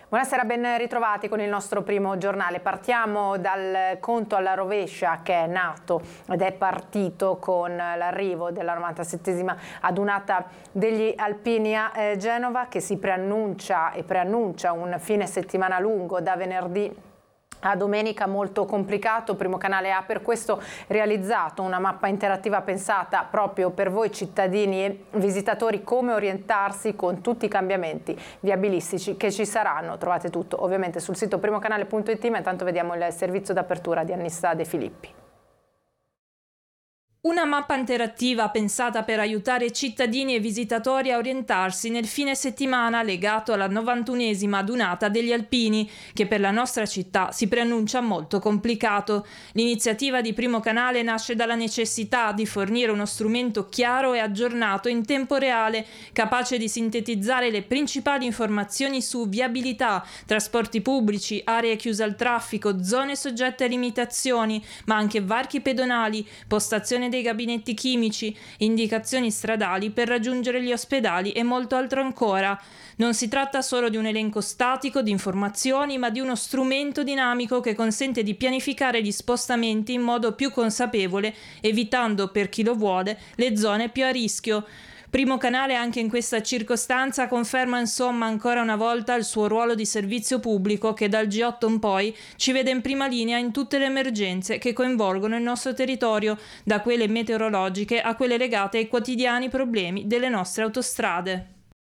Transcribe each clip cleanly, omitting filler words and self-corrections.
Buonasera, ben ritrovati con il nostro primo giornale. Partiamo dal conto alla rovescia che è nato ed è partito con l'arrivo della 97esima adunata degli alpini a Genova, che si preannuncia un fine settimana lungo da venerdì a domenica molto complicato. Primo Canale ha per questo realizzato una mappa interattiva pensata proprio per voi cittadini e visitatori, come orientarsi con tutti i cambiamenti viabilistici che ci saranno. Trovate tutto ovviamente sul sito primocanale.it, ma intanto vediamo il servizio d'apertura di Annissa De Filippi. Una mappa interattiva pensata per aiutare cittadini e visitatori a orientarsi nel fine settimana legato alla 91esima adunata degli alpini, che per la nostra città si preannuncia molto complicato. L'iniziativa di Primo Canale nasce dalla necessità di fornire uno strumento chiaro e aggiornato in tempo reale, capace di sintetizzare le principali informazioni su viabilità, trasporti pubblici, aree chiuse al traffico, zone soggette a limitazioni, ma anche varchi pedonali, postazione dei gabinetti chimici, indicazioni stradali per raggiungere gli ospedali e molto altro ancora. Non si tratta solo di un elenco statico di informazioni, ma di uno strumento dinamico che consente di pianificare gli spostamenti in modo più consapevole, evitando, per chi lo vuole, le zone più a rischio. Primo Canale anche in questa circostanza conferma insomma ancora una volta il suo ruolo di servizio pubblico, che dal G8 in poi ci vede in prima linea in tutte le emergenze che coinvolgono il nostro territorio, da quelle meteorologiche a quelle legate ai quotidiani problemi delle nostre autostrade.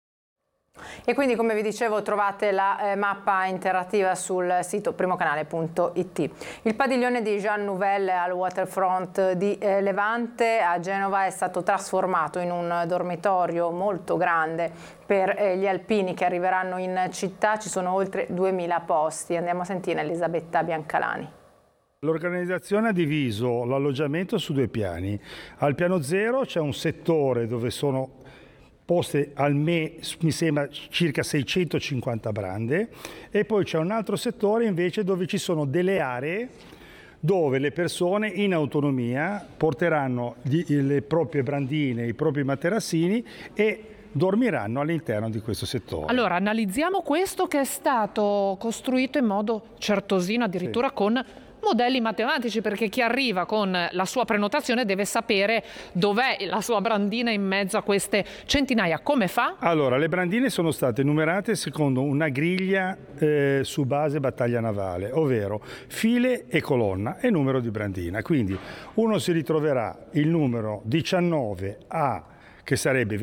E quindi, come vi dicevo, trovate la mappa interattiva sul sito primocanale.it. Il padiglione di Jean Nouvel al waterfront di Levante a Genova è stato trasformato in un dormitorio molto grande per gli alpini che arriveranno in città. Ci sono oltre 2000 posti. Andiamo a sentire Elisabetta Biancalani. L'organizzazione ha diviso l'alloggiamento su due piani. Al piano 0 c'è un settore dove sono poste mi sembra circa 650 brande, e poi c'è un altro settore invece dove ci sono delle aree dove le persone in autonomia porteranno le proprie brandine, i propri materassini e dormiranno all'interno di questo settore. Allora, analizziamo questo che è stato costruito in modo certosino, addirittura sì, con modelli matematici, perché chi arriva con la sua prenotazione deve sapere dov'è la sua brandina in mezzo a queste centinaia. Come fa? Allora, le brandine sono state numerate secondo una griglia su base battaglia navale, ovvero file e colonna e numero di brandina. Quindi uno si ritroverà il numero 19A, che sarebbe